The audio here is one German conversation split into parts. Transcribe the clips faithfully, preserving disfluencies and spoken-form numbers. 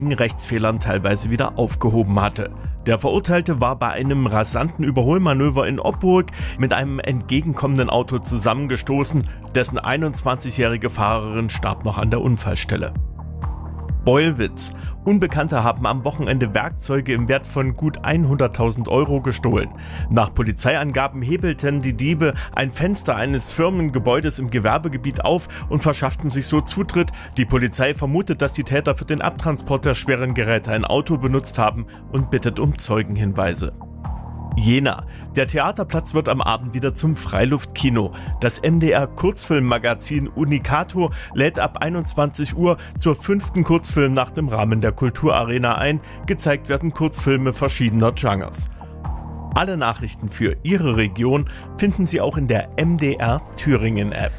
Rechtsfehlern teilweise wieder aufgehoben hatte. Der Verurteilte war bei einem rasanten Überholmanöver in Oppurg mit einem entgegenkommenden Auto zusammengestoßen. Dessen einundzwanzigjährige Fahrerin starb noch an der Unfallstelle. Beulwitz. Unbekannte haben am Wochenende Werkzeuge im Wert von gut hunderttausend Euro gestohlen. Nach Polizeiangaben hebelten die Diebe ein Fenster eines Firmengebäudes im Gewerbegebiet auf und verschafften sich so Zutritt. Die Polizei vermutet, dass die Täter für den Abtransport der schweren Geräte ein Auto benutzt haben und bittet um Zeugenhinweise. Jena. Der Theaterplatz wird am Abend wieder zum Freiluftkino. Das M D R-Kurzfilmmagazin Unicato lädt ab einundzwanzig Uhr zur fünften Kurzfilmnacht im Rahmen der Kulturarena ein. Gezeigt werden Kurzfilme verschiedener Genres. Alle Nachrichten für Ihre Region finden Sie auch in der M D R Thüringen-App.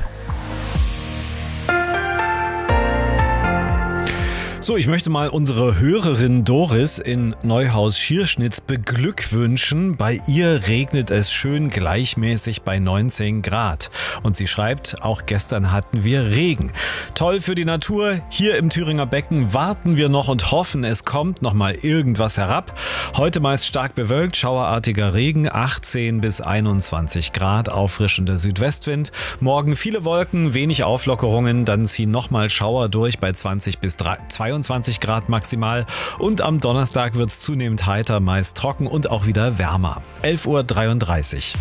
So, ich möchte mal unsere Hörerin Doris in Neuhaus-Schierschnitz beglückwünschen. Bei ihr regnet es schön gleichmäßig bei neunzehn Grad. Und sie schreibt, auch gestern hatten wir Regen. Toll für die Natur. Hier im Thüringer Becken warten wir noch und hoffen, es kommt noch mal irgendwas herab. Heute meist stark bewölkt, schauerartiger Regen, achtzehn bis einundzwanzig Grad, auffrischender Südwestwind. Morgen viele Wolken, wenig Auflockerungen, dann ziehen noch mal Schauer durch bei zwanzig bis zweiundzwanzig Grad maximal und am Donnerstag wird es zunehmend heiter, meist trocken und auch wieder wärmer. elf Uhr dreiunddreißig.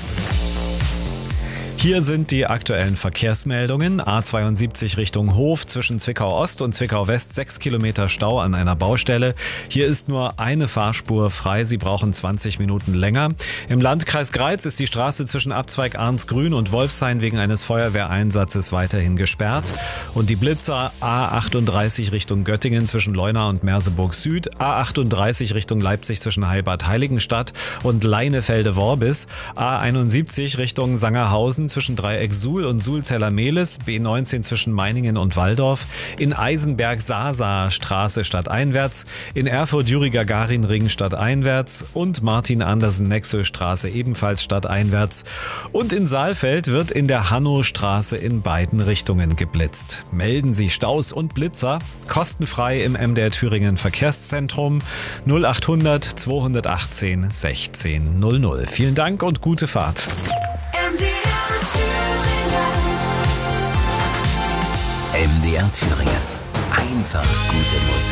Hier sind die aktuellen Verkehrsmeldungen. A zweiundsiebzig Richtung Hof zwischen Zwickau Ost und Zwickau West, sechs Kilometer Stau an einer Baustelle. Hier ist nur eine Fahrspur frei, Sie brauchen zwanzig Minuten länger. Im Landkreis Greiz ist die Straße zwischen Abzweig Arnsgrün und Wolfshain wegen eines Feuerwehreinsatzes weiterhin gesperrt. Und die Blitzer A achtunddreißig Richtung Göttingen zwischen Leuna und Merseburg Süd, A achtunddreißig Richtung Leipzig zwischen Heilbad Heiligenstadt und Leinefelde-Worbis, A einundsiebzig Richtung Sangerhausen zwischen Dreieck Suhl und Suhlzeller-Mehlis, B neunzehn zwischen Meiningen und Walldorf, in Eisenberg-Saasaer Straße stadteinwärts, in Erfurt-Juri-Gagarin-Ring stadteinwärts und Martin-Andersen-Nexö-Straße ebenfalls stadteinwärts. Und in Saalfeld wird in der Hannostraße in beiden Richtungen geblitzt. Melden Sie Staus und Blitzer kostenfrei im M D R Thüringen Verkehrszentrum null achthundert zweihundertachtzehn sechzehn null null. Vielen Dank und gute Fahrt. M D R Thüringen. Einfach gute Musik.